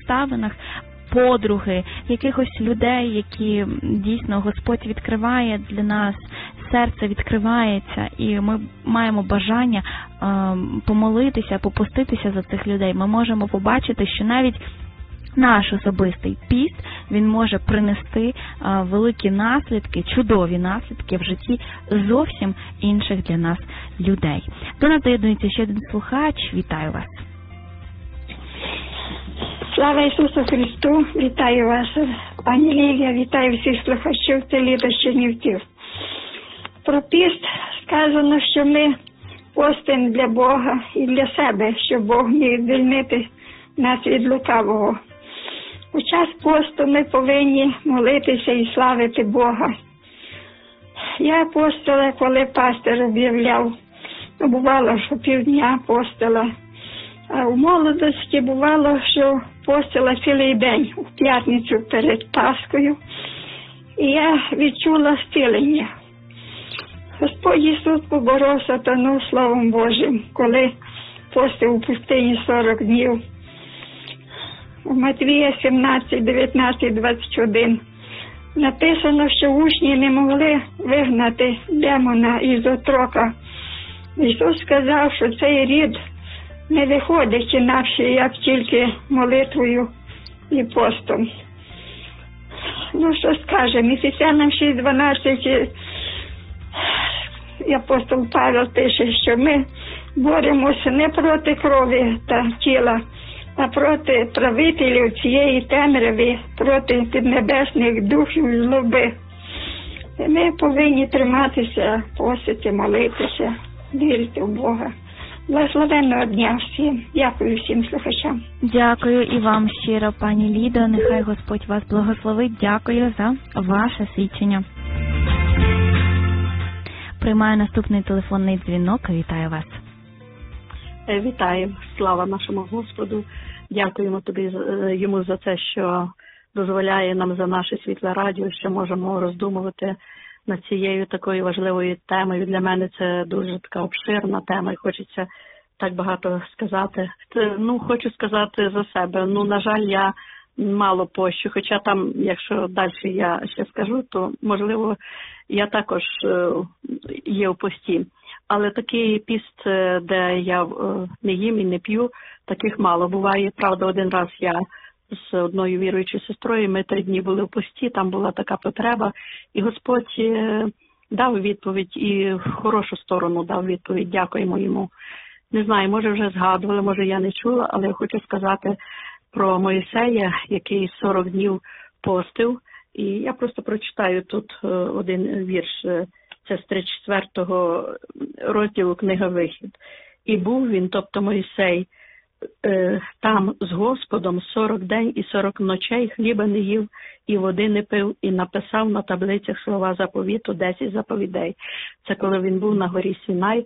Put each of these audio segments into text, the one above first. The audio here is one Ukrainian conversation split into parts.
обставинах, подруги, якихось людей, які дійсно Господь відкриває для нас, серце відкривається, і ми маємо бажання помолитися, попуститися за цих людей. Ми можемо побачити, що навіть наш особистий піст, він може принести великі наслідки, чудові наслідки в житті зовсім інших для нас людей. До нас доєднується ще один слухач. Вітаю вас. Слава Ісусу Христу! Вітаю вас, пані Лілія, вітаю всіх слухачів, це Ліда з Чернівців. Про піст сказано, що ми постимо для Бога і для себе, щоб Бог міг звільнити нас від лукавого. У час посту ми повинні молитися і славити Бога. Я постила, коли пастор об'являв, бувало, що півдня постила. А у молодості бувало, що постила цілий день, у п'ятницю перед Пасхою. І я відчула зцілення. Господь Ісус поборов сатану Словом Божим, коли постив у пустині 40 днів. У Матвія 17, 19, 21 написано, що учні не могли вигнати демона із отрока. Ісус сказав, що цей рід не виходить інакше, як тільки молитвою і постом. Ну, що скажемо, Ефесянам 6:12 апостол Павел пише, що ми боремося не проти крові та тіла, а проти правителів цієї темряви, проти піднебесних духів злоби. І ми повинні триматися, постити, молитися, вірити в Бога. Благословенного дня всім. Дякую всім слухачам. Дякую і вам щиро, пані Лідо. Нехай Господь вас благословить. Дякую за ваше свідчення. Приймаю наступний телефонний дзвінок. Вітаю вас. Вітаю. Слава нашому Господу. Дякуємо тобі йому за те, що дозволяє нам за наше світле радіо, що можемо роздумувати над цією такою важливою темою. Для мене це дуже така обширна тема і хочеться так багато сказати. Хочу сказати за себе. На жаль, я мало пощу, хоча там, якщо далі я ще скажу, то, можливо, я також є в пості. Але такий піст, де я не їм і не п'ю, таких мало. Буває, правда, один раз я з одною віруючою сестрою, ми 3 дні були в пості, там була така потреба, і Господь дав відповідь, і в хорошу сторону дав відповідь, дякуємо йому. Не знаю, може вже згадували, може я не чула, але я хочу сказати про Моїсея, який 40 днів постив, і я просто прочитаю тут один вірш, це з 34-го розділу книга «Вихід». «І був він, тобто Моїсей, там з Господом 40 день і 40 ночей, хліба не їв і води не пив, і написав на таблицях слова заповіту 10 заповідей». Це коли він був на горі Сінай,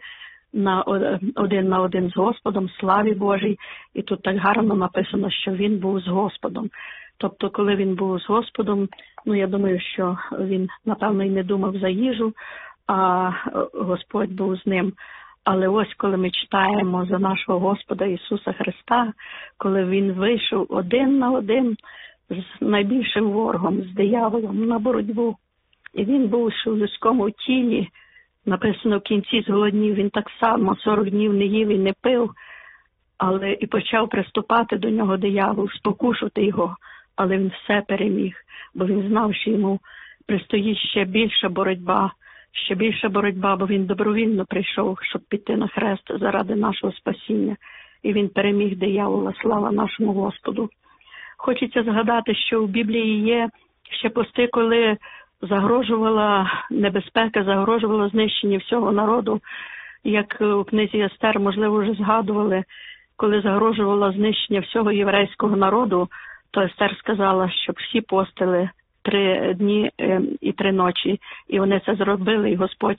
один на один з Господом, славі Божій. І тут так гарно написано, що він був з Господом. Тобто, коли він був з Господом, я думаю, що він, напевно, і не думав за їжу, а Господь був з ним. Але ось, коли ми читаємо за нашого Господа Ісуса Христа, коли Він вийшов один на один з найбільшим ворогом, з дияволом на боротьбу, і Він був у людському тілі, написано в кінці зголоднів, Він так само 40 днів не їв і не пив, але і почав приступати до нього диявол, спокушувати його, але Він все переміг, бо Він знав, що йому предстоїть ще більша боротьба, бо він добровільно прийшов, щоб піти на хрест заради нашого спасіння. І він переміг диявола, слава нашому Господу. Хочеться згадати, що в Біблії є ще пости, коли загрожувала небезпека, загрожувало знищення всього народу. Як у книзі Естер, можливо, вже згадували, коли загрожувало знищення всього єврейського народу, то Естер сказала, щоб всі постили 3 дні і 3 ночі. І вони це зробили, і Господь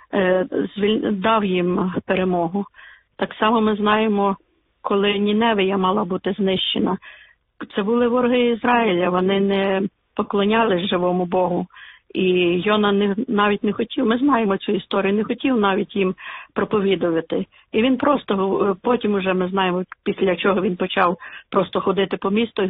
дав їм перемогу. Так само ми знаємо, коли Ніневія мала бути знищена. Це були вороги Ізраїля, вони не поклонялись живому Богу. І Йона навіть не хотів, ми знаємо цю історію, не хотів навіть їм проповідувати. І він просто, потім уже ми знаємо, після чого він почав просто ходити по місту,